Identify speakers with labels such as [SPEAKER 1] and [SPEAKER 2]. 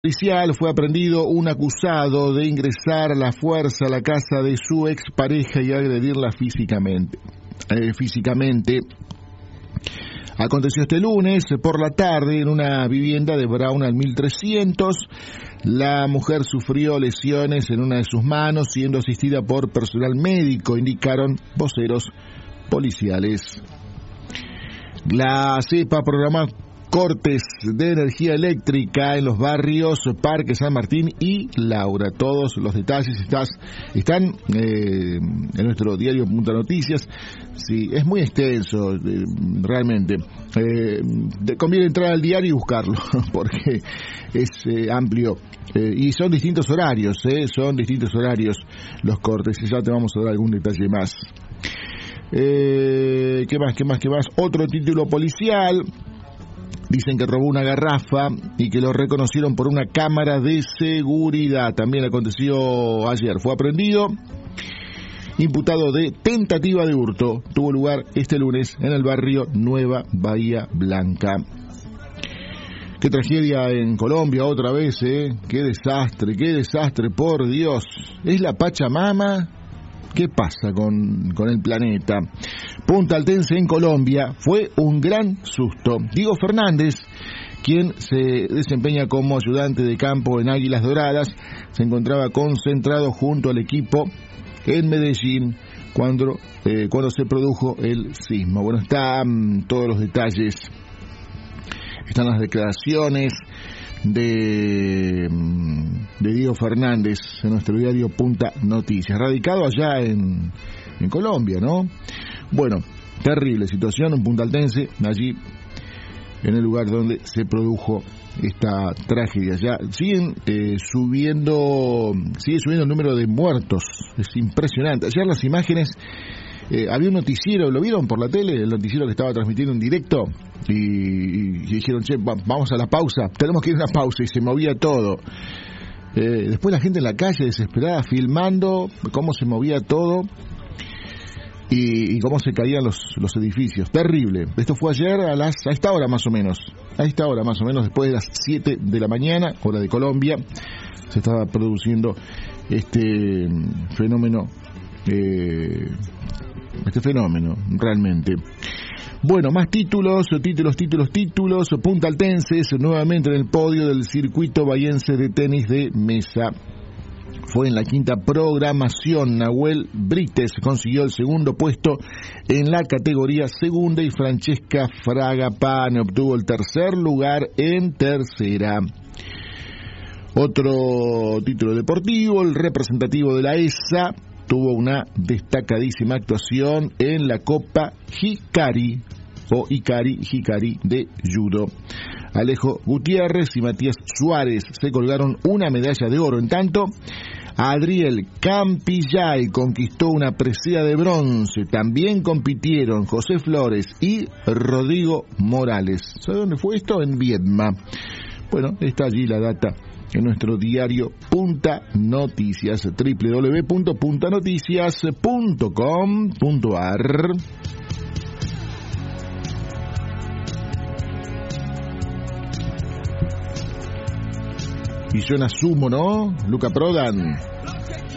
[SPEAKER 1] Policial fue aprendido un acusado de ingresar a la fuerza a la casa de su expareja y agredirla físicamente. Aconteció este lunes por la tarde en una vivienda de Brown al 1300. La mujer sufrió lesiones en una de sus manos, siendo asistida por personal médico, indicaron voceros policiales. La CEPA programa cortes de energía eléctrica en los barrios Parque San Martín y Laura. Todos los detalles están en nuestro diario Punta Noticias. Sí, es muy extenso, realmente. Conviene entrar al diario y buscarlo, porque es amplio. Y son distintos horarios, los cortes. Y ya te vamos a dar algún detalle más. ¿Qué más? Otro título policial. Dicen que robó una garrafa y que lo reconocieron por una cámara de seguridad. También aconteció ayer. Fue aprehendido, imputado de tentativa de hurto. Tuvo lugar este lunes en el barrio Nueva Bahía Blanca. Qué tragedia en Colombia otra vez, Qué desastre, por Dios. ¿Es la Pachamama? ¿Qué pasa con el planeta? Punta Altense en Colombia fue un gran susto. Diego Fernández, quien se desempeña como ayudante de campo en Águilas Doradas, se encontraba concentrado junto al equipo en Medellín cuando se produjo el sismo. Bueno, están todos los detalles, están las declaraciones de Diego Fernández en nuestro diario Punta Noticias, radicado allá en Colombia, ¿no? Bueno, terrible situación en Punta Altense, allí en el lugar donde se produjo esta tragedia. Ya sigue subiendo el número de muertos, es impresionante. Ayer las imágenes, había un noticiero, ¿lo vieron por la tele? El noticiero que estaba transmitiendo en directo y dijeron, che, vamos a la pausa, tenemos que ir a una pausa, y se movía todo. Después la gente en la calle desesperada filmando cómo se movía todo y cómo se caían los edificios. Terrible. Esto fue ayer a esta hora más o menos, después de las 7 de la mañana, hora de Colombia, se estaba produciendo este fenómeno realmente. Bueno, más títulos. Punta Altenses nuevamente en el podio del circuito bahiense de tenis de mesa. Fue en la quinta programación. Nahuel Brites consiguió el segundo puesto en la categoría segunda y Francesca Fragapane obtuvo el tercer lugar en tercera. Otro título deportivo, el representativo de la ESA tuvo una destacadísima actuación en la Copa Hikari de judo. Alejo Gutiérrez y Matías Suárez se colgaron una medalla de oro. En tanto, Adriel Campillay conquistó una presea de bronce. También compitieron José Flores y Rodrigo Morales. ¿Sabe dónde fue esto? En Viedma. Bueno, está allí la data en nuestro diario Punta Noticias, www.puntanoticias.com.ar. Y yo asumo, ¿no? Luca Prodan.